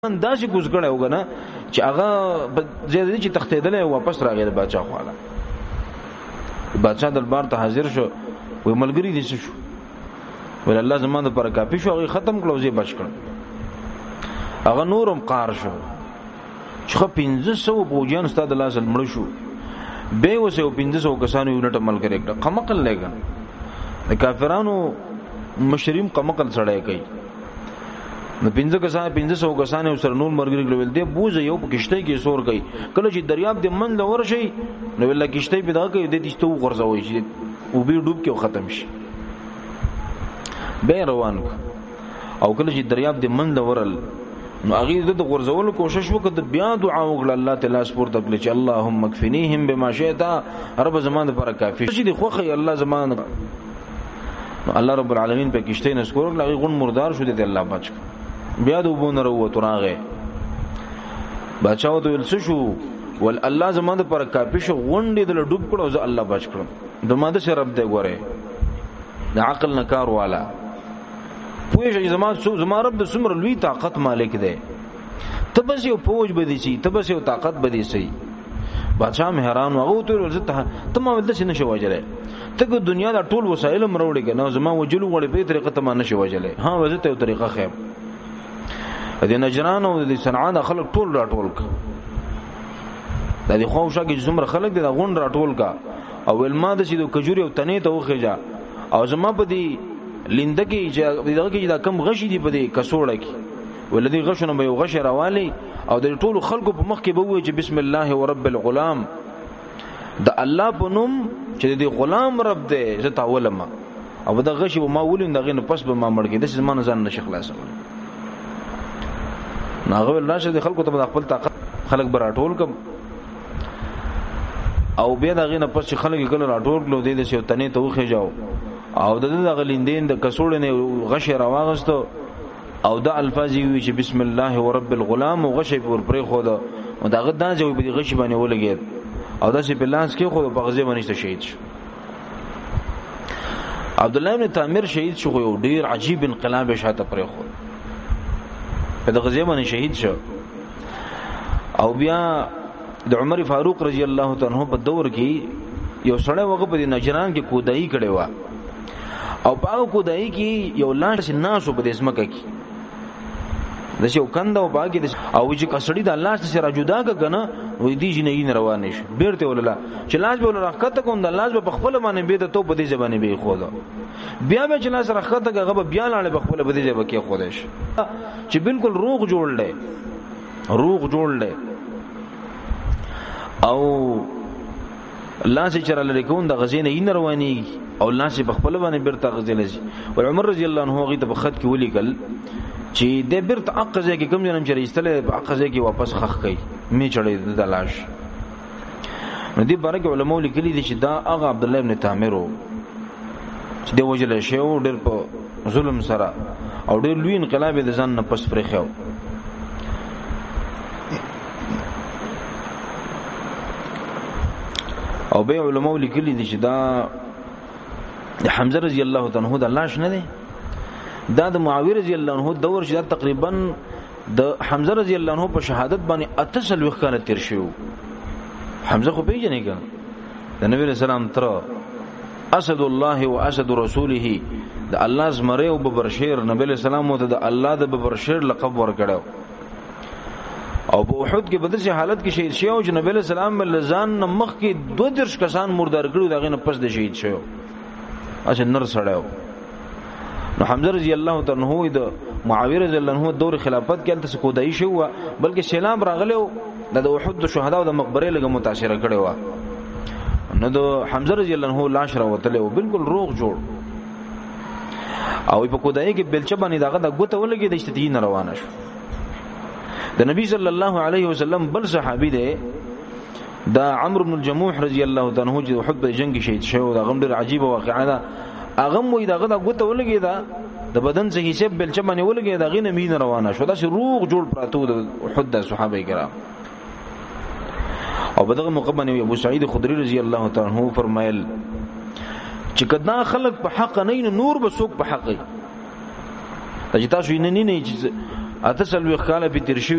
انداز کوزګړې وګنه چې هغه زیاده چې تختیدل واپس راغی د بادشاہ خواله بادشاہ دربار ته حاضر شو وې ملګری دي شو ول الله زمانه پر کافي شو هغه ختم کړو زی بچ کړ هغه نورم قار شو چې 1500 بوجان استاد الله سره مړ شو به وسه 1500 کسانو یونټ عمل کړي قمقل لګا د کافرانو مشریم قمقل سړی کوي نو 1500 کسان سره نور مرګري کول دي بوزه یو کشته کې سور کوي کله چې دریاب د من لور شي نو ول کشته پیدا کوي د دې ستو غرزوي شي او به ډوب کې ختم شي به روان او کله چې دریاب د من لورل نو هغه د غرزول کوشش وکړ بیا دعا وکړه الله تعالی سپورت کړ چې اللهم اكفنيهم بما شئت رب زمانه پر کافي چې دی خوخه الله زمانه نو الله رب العالمین په کشته نسکور لغه غون مردار شو دي الله بچ بیا د وبونه ورو تراغه بچاو ته ول شو ول الله زمانه پر کافي شو غونډې د ډوب کړو ز الله بچ کړم د ماده سره رب دی ګوره د عقل نکار والا پوهې زما رب د سمر لوی طاقت مالک دی تبس یو پوج بدی شي تبس یو طاقت بدی شي بادشاہ مهران هغه ته ورته ته ما ولته شنه شو وجره ته دنیا د ټول وسایل مروړي کنه زما وجلو غړي په طریقه ته ما نشو وجله ها وځته یو طریقه خیم د نجران او د صنعا خلک ټول راټول ک د دې خو شګه زمره خلک د غون راټول کا او علما د سیدو کجوري او تنه ته وخېجا او زما په دې لیندګي چې دغه کې دا کم غشي دی په دې کسوړه کې ولدي غشنه به غش روالي او د ټول خلکو په مخ کې به وي چې بسم الله ورب الغلام د الله په نوم چې د غلام رب دې زه تاولم او دا غشي ما ولین دغه نه پس به ما مړ کې د زمانه ځان نشي خلاص ناغه راشه د خلکو ته خپل طاقت خلک براټول کم او بیا دغه نه پس خلک کله راټول کلو دې د شو تنه ته وخه جاو او دغه لیندین د کسوړ نه غش راواغستو او د الفاظ وی چې بسم الله ورب الغلام او غش پر پرې خو دا او دغه دا جواب دی غش باندې ولګید او دا چې بلانس کې خو په غزه باندې شهید شو عبد الله بن تامر شهید شو یو ډیر عجیب انقلاب شاته پرې خو په دغه ځای باندې شهید شو او بیا د عمر فاروق رضی الله تعالی عنہ په دور کې یو سړی وغه په نجران کې کودای کړي وا او په کودای کې یو لاندې ناسو په اسمه کې د شو کنده او باګي او چې کسړی د الله سره جدا کنه وې دي جنې روان شي بیرته ولله چې لاس به ولرخته کوم د الله په خپل باندې به ته په دې ځبانه به خو بیا به چې لاس رخته غو بیا لاله په خپل به دې ځب کې خو دې چې بالکل روغ جوړ لې او الله چې چر لري کوم د غزين نه رواني او الله چې په خپل باندې بیرته غزل شي او عمر رضی الله عنه غي ته په خط کې ولیکل چې د بیرته عقزه کې کوم جنم چرې استله په عقزه کې واپس خخ کوي می چړې د لاش نو دې بارک علماء لیکلي دي چې دا هغه عبد الله ابن تامر چې د وجل شی او ډېر په ظلم سره او ډېر لوی انقلاب د ځان نه پس پرې خو او به علماء لیکلي دي چې دا حمزه رضی الله تعالی عنہ د لاش نه دی دا د معاویه رضی الله عنه دور چې تقریبا د حمزه رضی الله عنه په شهادت باندې اتصل وکاله تیر شو حمزه خو پیژنې کړه د نبی رسول الله تر اسد الله و اسد رسوله د الله زمره او ببرشیر نبی رسول الله ته د الله د ببرشیر لقب ورکړو او په احد کې بدل شي حالت کې شهید شو او نبی رسول الله لزان مخ کې 22 کسان مردار کړو دغه نه پس د شهید شو اشه نر سړیو نو حمزه رضی الله تعالی عنہ د معاویه رضی الله عنه دور خلافت کې تل سکودای شو بلکې سلام راغلو د احد شهدا او د مقبره لګه متاثر کړي و نو د حمزه رضی الله عنه لاش راوتله او بالکل روغ جوړ او په کودای کې بلچ باندې دغه د غوته ولګي د اشتدین روانه شو د نبی صلی الله علیه وسلم بل صحابي دی دا عمرو بن الجموح رضی الله تعالی عنہ چې احد په جنگ شهید شو دا غم ډیر عجیب واقعه ده اغه مو دغه د غوته ولګي دا د بدن څخه حساب بلچ باندې ولګي دا غینه مين روانه شو دا چې روغ جوړ پراتو د احد د صحابه کرام او بدغه مقبنه ابو سعید خدری رضی الله تعالی عنہ فرمایل چې کدا خلق په حق نه نور به څوک په حق چې تاسو یې نه چې اته سلوي خاله به تیر شي